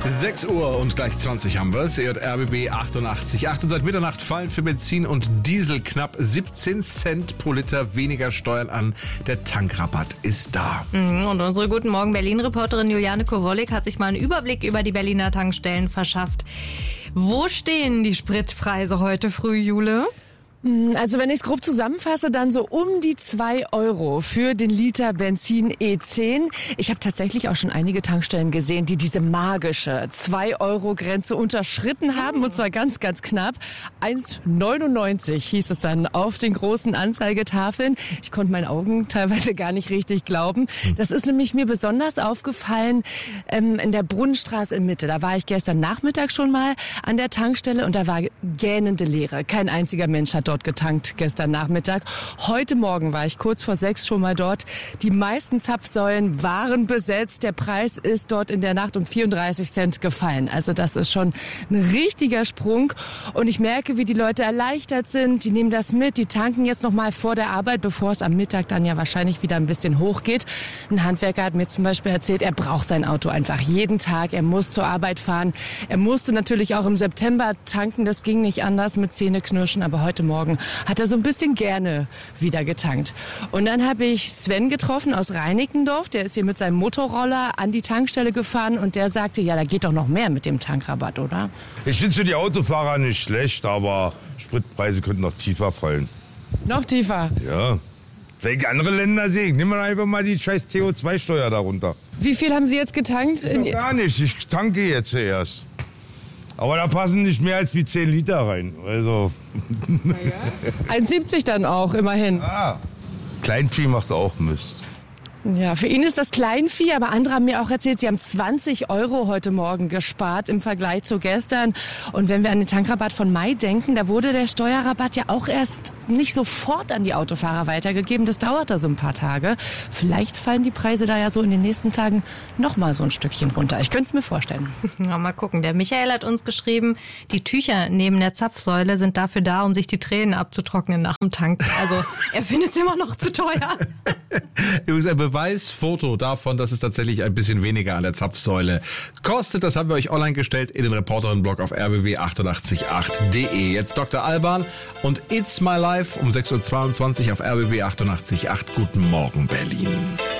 6 Uhr und gleich 20 haben wir es. Ihr hört RBB 88.8 und seit Mitternacht fallen für Benzin und Diesel knapp 17 Cent pro Liter weniger Steuern an. Der Tankrabatt ist da. Und unsere Guten Morgen Berlin-Reporterin Juliane Kowollik hat sich mal einen Überblick über die Berliner Tankstellen verschafft. Wo stehen die Spritpreise heute früh, Jule? Also wenn ich es grob zusammenfasse, dann so um die 2 Euro für den Liter Benzin E10. Ich habe tatsächlich auch schon einige Tankstellen gesehen, die diese magische 2-Euro-Grenze unterschritten haben. Und zwar ganz, ganz knapp. 1,99 hieß es dann auf den großen Anzeigetafeln. Ich konnte meinen Augen teilweise gar nicht richtig glauben. Das ist nämlich mir besonders aufgefallen in der Brunnenstraße in Mitte. Da war ich gestern Nachmittag schon mal an der Tankstelle und da war gähnende Leere. Kein einziger Mensch hat dort getankt gestern Nachmittag. Heute Morgen war ich kurz vor 6 schon mal dort. Die meisten Zapfsäulen waren besetzt. Der Preis ist dort in der Nacht um 34 Cent gefallen. Also das ist schon ein richtiger Sprung. Und ich merke, wie die Leute erleichtert sind. Die nehmen das mit. Die tanken jetzt noch mal vor der Arbeit, bevor es am Mittag dann ja wahrscheinlich wieder ein bisschen hochgeht. Ein Handwerker hat mir zum Beispiel erzählt, er braucht sein Auto einfach jeden Tag. Er muss zur Arbeit fahren. Er musste natürlich auch im September tanken. Das ging nicht anders mit Zähneknirschen. Aber heute Morgen hat er so ein bisschen gerne wieder getankt. Und dann habe ich Sven getroffen aus Reinickendorf. Der ist hier mit seinem Motorroller an die Tankstelle gefahren und der sagte, ja, da geht doch noch mehr mit dem Tankrabatt, oder? Ich finde es für die Autofahrer nicht schlecht, aber Spritpreise könnten noch tiefer fallen. Noch tiefer? Ja. Welche andere Länder sehen? Nehmen wir einfach mal die scheiß CO2-Steuer darunter. Wie viel haben Sie jetzt getankt? Gar nicht, ich tanke jetzt erst. Aber da passen nicht mehr als wie 10 Liter rein. Also. 1,70 dann auch, immerhin. Ah, Kleinvieh macht auch Mist. Ja, für ihn ist das Kleinvieh, aber andere haben mir auch erzählt, sie haben 20 Euro heute Morgen gespart im Vergleich zu gestern. Und wenn wir an den Tankrabatt von Mai denken, da wurde der Steuerrabatt ja auch erst nicht sofort an die Autofahrer weitergegeben. Das dauerte so ein paar Tage. Vielleicht fallen die Preise da ja so in den nächsten Tagen noch mal so ein Stückchen runter. Ich könnte es mir vorstellen. Ja, mal gucken. Der Michael hat uns geschrieben, die Tücher neben der Zapfsäule sind dafür da, um sich die Tränen abzutrocknen nach dem Tank. Also er findet es immer noch zu teuer. Übrigens ein Beweisfoto davon, dass es tatsächlich ein bisschen weniger an der Zapfsäule kostet. Das haben wir euch online gestellt in den Reporterinnen-Blog auf rbb888.de. Jetzt Dr. Alban und It's My Life um 6.22 Uhr auf RBB 88.8. Guten Morgen, Berlin.